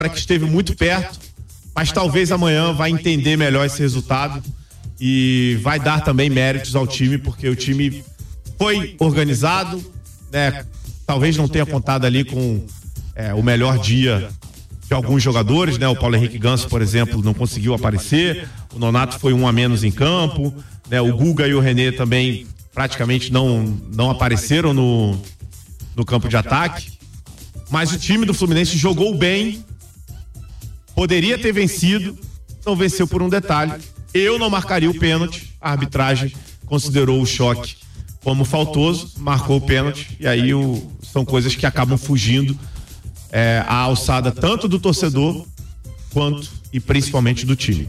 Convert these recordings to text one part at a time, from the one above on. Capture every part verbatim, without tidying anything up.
que esteve muito perto, mas talvez amanhã vai entender melhor esse resultado e vai dar também méritos ao time, porque o time foi organizado, né? Talvez não tenha contado ali com é, o melhor dia de alguns jogadores, né? O Paulo Henrique Ganso, por exemplo, não conseguiu aparecer, o Nonato foi um a menos em campo, né? O Guga e o René também praticamente não, não apareceram no, no campo de ataque, mas o time do Fluminense jogou bem, poderia ter vencido, não venceu por um detalhe. Eu não marcaria o pênalti, a arbitragem considerou o choque como faltoso, marcou o pênalti, e aí o, são coisas que acabam fugindo é, a alçada tanto do torcedor quanto e principalmente do time.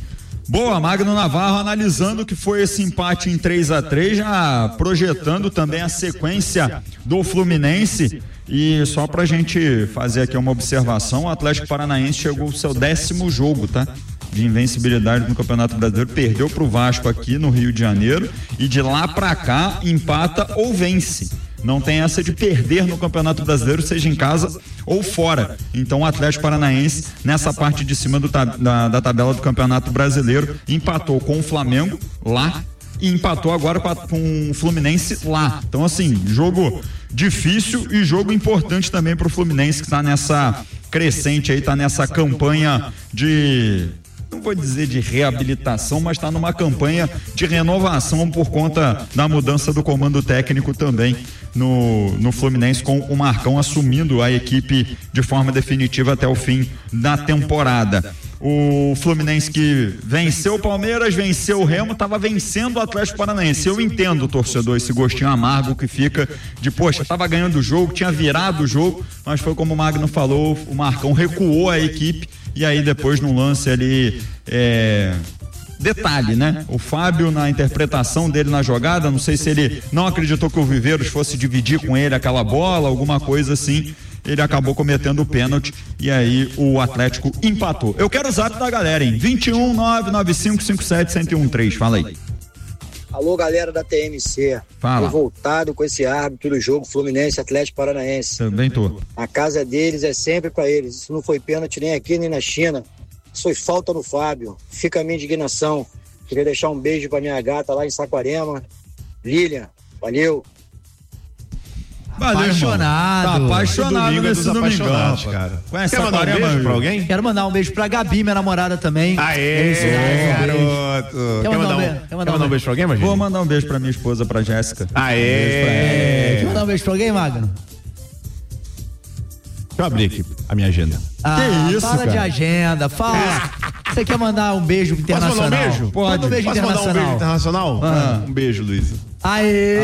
Boa, Magno Navarro analisando o que foi esse empate em três a três, já projetando também a sequência do Fluminense. E só pra gente fazer aqui uma observação, o Atlético Paranaense chegou ao seu décimo jogo, tá? De invencibilidade no Campeonato Brasileiro, perdeu pro Vasco aqui no Rio de Janeiro e de lá pra cá empata ou vence. Não tem essa de perder no Campeonato Brasileiro, seja em casa ou fora. Então o Atlético Paranaense, nessa parte de cima do, da, da tabela do Campeonato Brasileiro, empatou com o Flamengo lá e empatou agora com o Fluminense lá. Então assim, jogo difícil e jogo importante também pro Fluminense, que está nessa crescente aí, tá nessa campanha de... não vou dizer de reabilitação, mas está numa campanha de renovação por conta da mudança do comando técnico também no, no Fluminense, com o Marcão assumindo a equipe de forma definitiva até o fim da temporada. O Fluminense que venceu o Palmeiras, venceu o Remo, estava vencendo o Atlético Paranaense. Eu entendo, torcedor, esse gostinho amargo que fica de, poxa, estava ganhando o jogo, tinha virado o jogo, mas foi como o Magno falou, o Marcão recuou a equipe e aí depois num lance ali, é... detalhe, né? O Fábio, na interpretação dele na jogada, não sei se ele não acreditou que o Viveiros fosse dividir com ele aquela bola, alguma coisa assim, ele acabou cometendo o pênalti e aí o Atlético empatou. Eu quero o zap da galera, hein? vinte e um, nove nove cinco cinco sete, um zero um três, fala aí. Alô, galera da T M C. Fala. Revoltado com esse árbitro do jogo Fluminense Atlético Paranaense. Também tô. A casa deles é sempre pra eles. Isso não foi pênalti nem aqui nem na China. Isso foi falta no Fábio. Fica a minha indignação. Queria deixar um beijo pra minha gata lá em Saquarema. Lilian, valeu. Valeu, apaixonado. Tá apaixonado Domingo nesse domingão, cara. Conhece Quer mandar um beijo pra alguém? Quero mandar um beijo pra Gabi, minha namorada também. Aê, garoto. Quer mandar um, quer mandar um beijo pra alguém, Magno? Vou mandar um beijo pra minha esposa, pra Jéssica. Aê. Quer mandar um beijo pra alguém, Magno? Deixa eu abrir aqui a minha agenda. Ah, que isso, fala cara? de agenda, fala. Você quer mandar um beijo internacional? Posso mandar um beijo? Pode. Manda um beijo Posso mandar um beijo internacional? internacional? Ah. Um beijo, Luiz. Aê!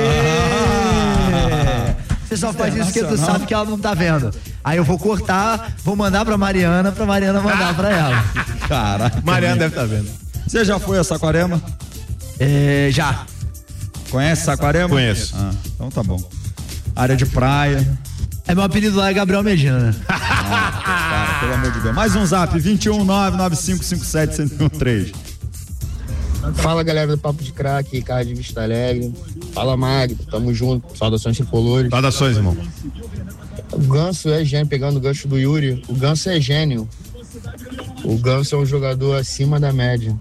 Ah. Você só faz isso porque tu sabe que ela não tá vendo. Aí eu vou cortar, vou mandar pra Mariana, pra Mariana mandar pra ela. Caraca. Mariana deve estar vendo. Você já foi a Saquarema? É, já. Conhece Saquarema? Conheço. Ah, então tá bom. Área de praia. É, meu apelido lá é Gabriel Medina, né? Ah, cara, pelo amor de Deus. Mais um zap, vinte e um, nove nove cinco cinco sete, um zero um três. Fala, galera do Papo de Craque, Ricardo de Vista Alegre. Fala, Magno, tamo junto. Saudações tricolores. Saudações, irmão. O Ganso é gênio, pegando o gancho do Yuri. O Ganso é gênio. O Ganso é um jogador acima da média.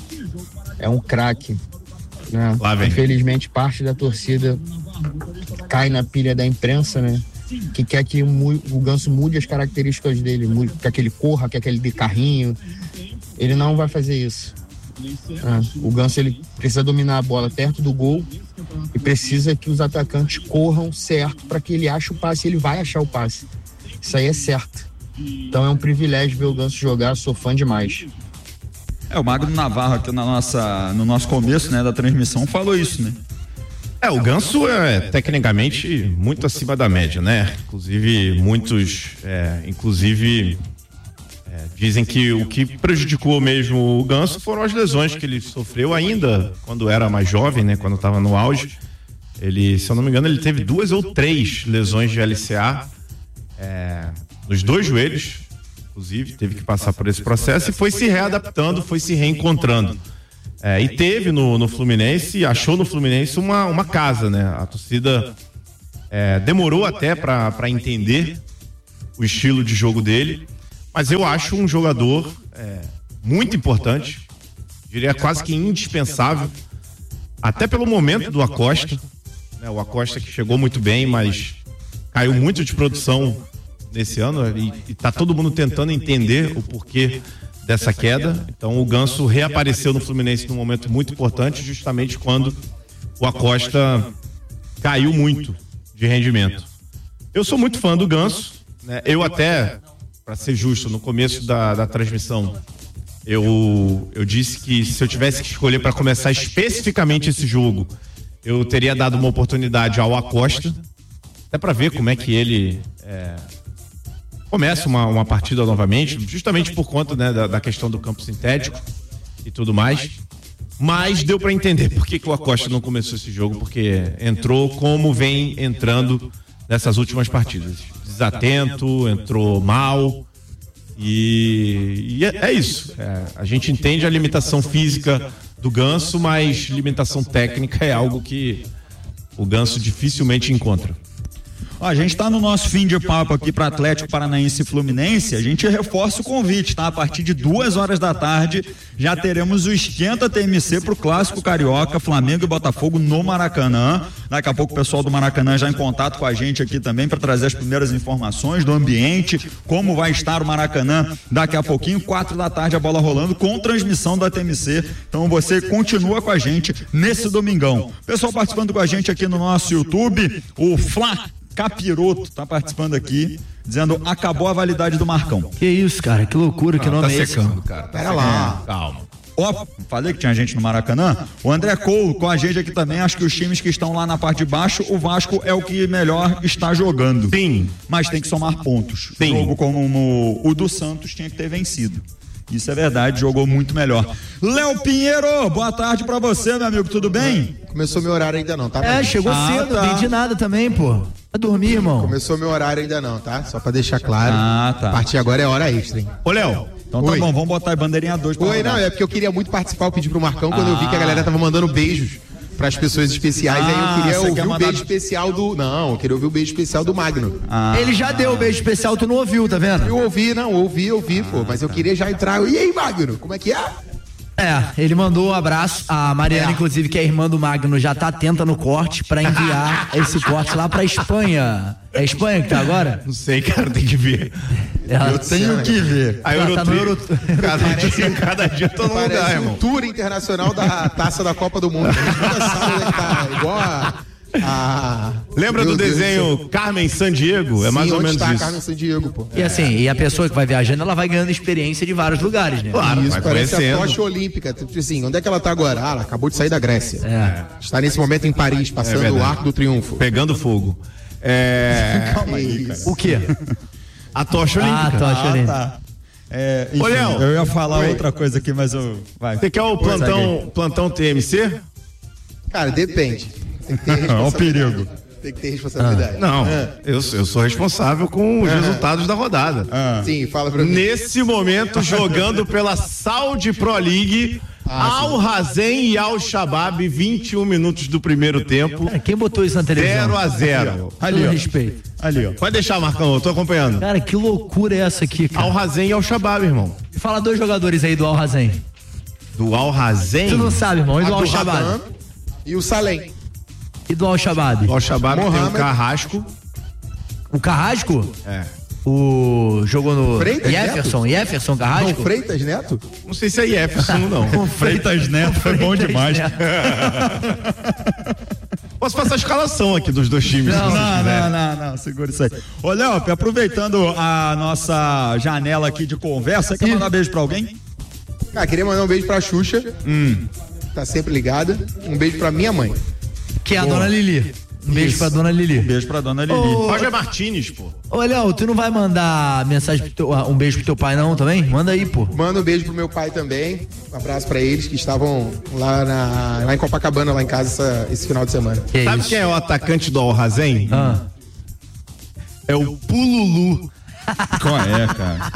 É um craque, né? Lá vem. Infelizmente, parte da torcida cai na pilha da imprensa, né? Que quer que o Ganso mude as características dele, mude, quer que ele corra, quer que ele dê carrinho. Ele não vai fazer isso. É, o Ganso, ele precisa dominar a bola perto do gol e precisa que os atacantes corram certo para que ele ache o passe. Ele vai achar o passe. Isso aí é certo. Então é um privilégio ver o Ganso jogar, sou fã demais. É, o Magno Navarro aqui na nossa, no nosso começo, né, da transmissão falou isso, né? É, o Ganso é tecnicamente muito acima da média, né? Inclusive, muitos, é, inclusive, é, dizem que o que prejudicou mesmo o Ganso foram as lesões que ele sofreu ainda quando era mais jovem, né? Quando estava no auge. Ele, se eu não me engano, ele teve duas ou três lesões de L C A, é, nos dois joelhos, inclusive, teve que passar por esse processo e foi se readaptando, foi se reencontrando. É, e teve no, no Fluminense, achou no Fluminense uma, uma casa, né? A torcida é, demorou até para entender o estilo de jogo dele, Mas eu acho um jogador é, muito importante, diria quase que indispensável, até pelo momento do Acosta, né? O Acosta que chegou muito bem, mas caiu muito de produção nesse ano e, e tá todo mundo tentando entender o porquê dessa queda. Então o Ganso reapareceu no Fluminense num momento muito importante, justamente quando o Acosta caiu muito de rendimento. Eu sou muito fã do Ganso, né? Eu até, para ser justo, no começo da, da transmissão, eu, eu disse que se eu tivesse que escolher para começar especificamente esse jogo, eu teria dado uma oportunidade ao Acosta, até para ver como é que ele é, começa uma, uma partida novamente, justamente por conta, né, da, da questão do campo sintético e tudo mais. Mas deu para entender por que, que o Acosta não começou esse jogo, porque entrou como vem entrando nessas últimas partidas. Desatento, entrou mal. E, e é, é isso. É, a gente entende a limitação física do Ganso, mas limitação técnica é algo que o Ganso dificilmente encontra. Ó, a gente está no nosso fim de papo aqui para Atlético Paranaense e Fluminense. A gente reforça o convite, tá? A partir de duas horas da tarde já teremos o Esquenta T M C pro Clássico Carioca, Flamengo e Botafogo no Maracanã. Daqui a pouco o pessoal do Maracanã já em contato com a gente aqui também para trazer as primeiras informações do ambiente, como vai estar o Maracanã daqui a pouquinho, quatro da tarde a bola rolando com transmissão da T M C. Então você continua com a gente nesse domingão. Pessoal participando com a gente aqui no nosso YouTube, o Flá Capiroto tá participando aqui, dizendo acabou a validade do Marcão. Que isso, cara, que loucura, que ah, nome tá é esse? Secando, cara. Pera lá, calma. Ó, falei que tinha gente no Maracanã. O André Coulo com a gente aqui também. Acho que os times que estão lá na parte de baixo, o Vasco é o que melhor está jogando. Sim. Mas tem que somar pontos. Sim. Jogo como o do Santos tinha que ter vencido. Isso é verdade, jogou muito melhor. Léo Pinheiro, boa tarde pra você, meu amigo, tudo bem? Começou meu horário ainda não, tá? É, chegou ah, cedo, tá. não entendi nada também, pô. Vai dormir, irmão. Começou meu horário ainda não, tá? Só pra deixar claro. Ah, tá. A partir de agora é hora extra, hein? Ô, Léo. Então tá Oi. bom, vamos botar a bandeirinha dois pra Oi, rodar. não, é porque eu queria muito participar, eu pedi pro Marcão quando Ah. eu vi que a galera tava mandando beijos pras pessoas especiais, Ah, aí eu queria você ouvir quer o mandar- beijo especial do... Não, eu queria ouvir o beijo especial do Magno. Ah. Ele já deu o beijo especial, tu não ouviu, tá vendo? Eu ouvi, não, ouvi, ouvi, pô, mas eu queria já entrar. E aí, Magno, como é que é? É, ele mandou um abraço. A Mariana, É. inclusive, que é irmã do Magno, já tá atenta no corte pra enviar esse corte lá pra Espanha. É Espanha que tá agora? Não sei, cara, tem que ver. Ela- Eu tenho que ver. A Ela tá no Eurotrip, Euro- cada dia, cada dia tô num lugar, Parece um irmão. tour internacional da taça da Copa do Mundo. A gente nunca sabe onde é que tá, igual a... a... Lembra Meu do Deus desenho céu. Carmen Sandiego? É mais Sim, ou onde menos tá a isso. Carmen Sandiego, pô. E assim, e a pessoa que vai viajando, ela vai ganhando experiência de vários lugares, né? Claro, Isso, vai parece a conhecendo. tocha olímpica. Tipo assim, onde é que ela tá agora? Ah, ela acabou de sair da Grécia. É. Está nesse momento em Paris, É passando verdade. o Arco do Triunfo. Pegando fogo. É... Calma aí, cara. O quê? A tocha Ah, olímpica. tocha Ah, olímpica. tá. É, enfim, Ô, Léo. eu ia falar Oi. outra coisa aqui, mas eu... Vai. Você quer o Segue aí. plantão, plantão T M C? Cara, depende. Tem que ter Olha o responsabilidade. perigo. Tem que ter responsabilidade. Não, Ah, eu, eu sou responsável com os resultados da rodada. Ah. sim, fala pra mim. Nesse momento, jogando pela Saudi Pro League, Al Hazen e Al Shabab, vinte e um minutos do primeiro tempo, Cara, quem botou isso na televisão? zero a zero. Ali, Com ó. respeito. Ali, ó. Pode deixar, Marcão, eu tô acompanhando. Cara, que loucura é essa aqui, Al cara? Hazen e Al Shabab, irmão. Fala dois jogadores aí do Al Hazen. Do Al Hazen, Tu não sabe, irmão. E do Al Abdul Shabab? Rahman e o Salem. E do Al Shabab? o Al Shabab tem o Mohamed. Carrasco. O Carrasco? É. O jogou no Freitas, Jefferson, Jefferson João Carrasco? Freitas Neto? Não sei se é Jefferson, não. Freitas Neto foi bom demais. Posso passar a escalação aqui dos dois times. Não, se não, quiser. não, não, não, segura isso aí. Ô, Léo, aproveitando a nossa janela aqui de conversa, quer mandar beijo pra alguém? Cara, queria mandar um beijo pra Xuxa. Tá sempre ligada. Um beijo pra minha mãe. Que é a dona Lili. Um beijo pra dona Lili. Beijo pra dona Lili. Ô, Roger Martínez, pô. Ô, Léo, tu não vai mandar mensagem pro teu, ah, um beijo pro teu pai, não, também? Manda aí, pô. Manda um beijo pro meu pai também. Um abraço pra eles que estavam lá, na, lá em Copacabana, lá em casa, essa- esse final de semana. Que Sabe isso? quem é o atacante do Al Hazen? Ah. É o Pululu. Qual é, cara?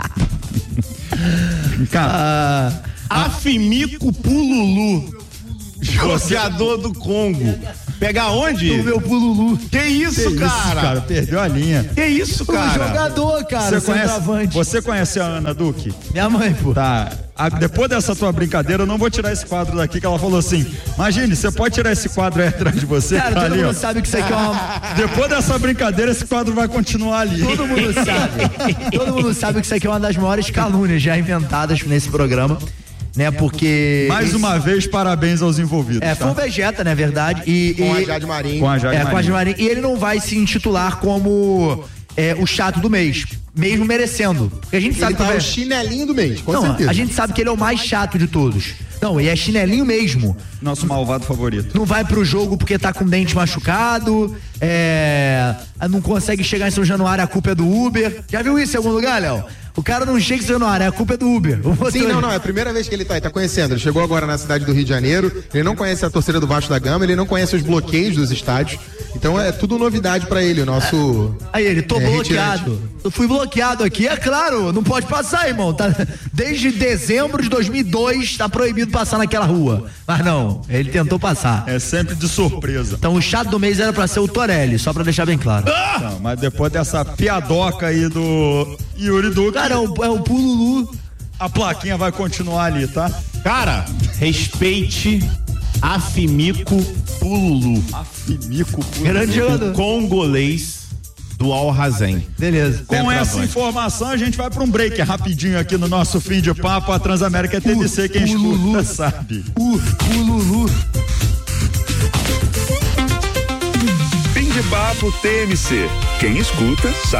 Cara, Ah, Afimico Pululu. Jogador do Congo. Pegar onde? Do meu pululu. Que isso, Que cara? Isso, cara, perdeu a linha. Que isso, cara? O jogador, cara, Você conhece, centroavante. você conhece a Ana Duque? Minha mãe, pô. Tá. A- depois dessa tua brincadeira, eu não vou tirar esse quadro daqui, que ela falou assim: imagine, você pode tirar esse quadro aí atrás de você, Cara, tá todo ali, ó. mundo sabe que isso aqui é uma... Depois dessa brincadeira, esse quadro vai continuar ali. Todo mundo sabe. Todo mundo sabe que isso aqui é uma das maiores calúnias já inventadas nesse programa, né? Porque... Mais esse- uma vez, parabéns aos envolvidos. É, foi tá? o Vegeta, né, verdade? E, Com a e- Jade Marinho. Com a Jade É, com a Marinho. Marinho. E ele não vai se intitular como é, o chato do mês, mesmo merecendo. Porque a gente sabe Ele tá que o chinelinho do mês, com não, certeza. a gente sabe que ele é o mais chato de todos. Não, e é chinelinho mesmo. Nosso malvado favorito. Não vai pro jogo porque tá com o dente machucado, é, não consegue chegar em São Januário, a culpa é do Uber. Já viu isso em algum lugar, Léo? O cara não chega em São Januário, a culpa é do Uber. O Sim, não, não, é a primeira vez que ele tá aí, tá conhecendo. Ele chegou agora na cidade do Rio de Janeiro, ele não conhece a torcida do Vasco da Gama, ele não conhece os bloqueios dos estádios. Então é tudo novidade pra ele, o nosso. Aí ele, tô É, bloqueado. Eu fui bloqueado aqui, é claro, não pode passar, irmão. Tá, desde dezembro de dois mil e dois tá proibido passar naquela rua. Mas não, ele tentou passar. É sempre de surpresa. Então o chato do mês era pra ser o Torelli, só pra deixar bem claro. Não, mas depois dessa piadoca aí do Yuri Duque, Cara, é o, é o Pululu. a plaquinha vai continuar ali, tá? Cara, respeite Afimico Pululu, Afimico. Grande jogador. congolês do Al Hazen. Beleza. Com essa Centroavante. informação, a gente vai para um break rapidinho aqui no nosso fim de papo. A Transamérica T V C, quem Uh, escuta Lulu. sabe. Uh, Pululu. Fim de papo T M C. Quem escuta sabe.